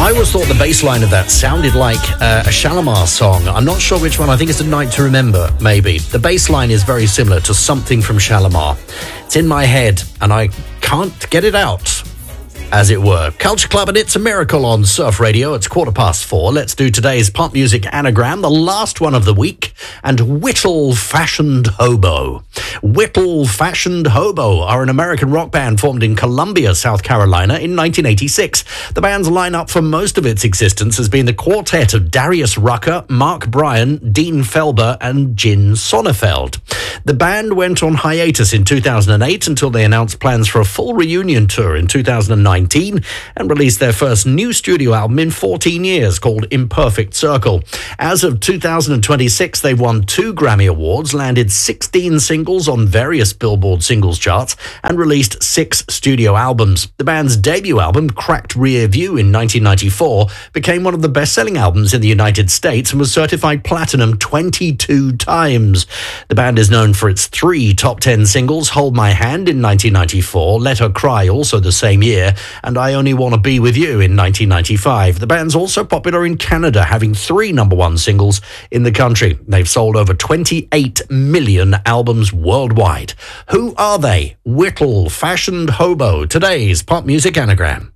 I always thought the bass line of that sounded like a Shalimar song. I'm not sure which one. I think it's A Night to Remember, maybe. The bass line is very similar to something from Shalimar. It's in my head, and I can't get it out, as it were. Culture Club, and It's a Miracle on Surf Radio. It's 4:15. Let's do today's pop music anagram, the last one of the week, and Whittle Fashioned Hobo. Whittle Fashioned Hobo are an American rock band formed in Columbia, South Carolina in 1986. The band's lineup for most of its existence has been the quartet of Darius Rucker, Mark Bryan, Dean Felber, and Jin Sonnefeld. The band went on hiatus in 2008 until they announced plans for a full reunion tour in 2019 and released their first new studio album in 14 years called Imperfect Circle. As of 2026, they won 2 Grammy Awards, landed 16 singles on various Billboard singles charts, and released 6 studio albums. The band's debut album, Cracked Rear View in 1994, became one of the best-selling albums in the United States and was certified platinum 22 times. The band is known for its 3 top 10 singles, Hold My Hand in 1994, Let Her Cry also the same year, and I Only Wanna Be With You in 1995. The band's also popular in Canada, having 3 number-1 singles in the country. They've sold over 28 million albums worldwide. Who are they? Whittle Fashioned Hobo, today's pop music anagram.